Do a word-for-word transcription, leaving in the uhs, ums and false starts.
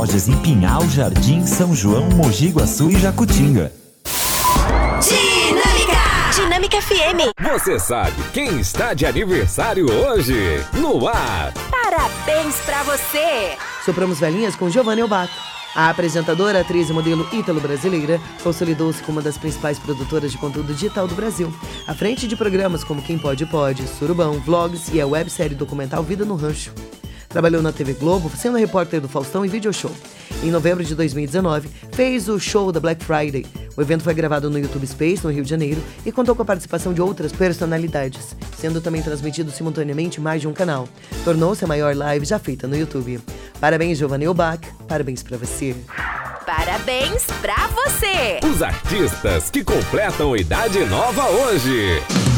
Lojas em Pinhal, Jardim, São João, Mogi Guaçu e Jacutinga. Dinâmica! Dinâmica F M. Você sabe quem está de aniversário hoje? No ar. Parabéns pra você! Sopramos velhinhas com Giovanna Elbato. A apresentadora, atriz e modelo ítalo-brasileira consolidou-se como uma das principais produtoras de conteúdo digital do Brasil, à frente de programas como Quem Pode Pode, Surubão, Vlogs e a websérie documental Vida no Rancho. Trabalhou na T V Globo, sendo repórter do Faustão e Video Show. Em novembro de dois mil e dezenove, fez o show da Black Friday. O evento foi gravado no YouTube Space, no Rio de Janeiro, e contou com a participação de outras personalidades, sendo também transmitido simultaneamente em mais de um canal. Tornou-se a maior live já feita no YouTube. Parabéns, Giovanna Elbach. Parabéns pra você. Parabéns pra você! Os artistas que completam idade nova hoje.